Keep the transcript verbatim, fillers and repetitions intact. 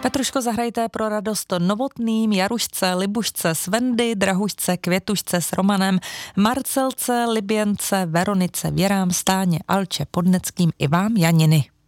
Petruško, zahrajte pro radost Novotným, Jarušce, Libušce, Svendy, Drahušce, Květušce s Romanem, Marcelce, Liběnce, Veronice, Věrám, Stáně, Alče, Podneckým i vám, Janiny.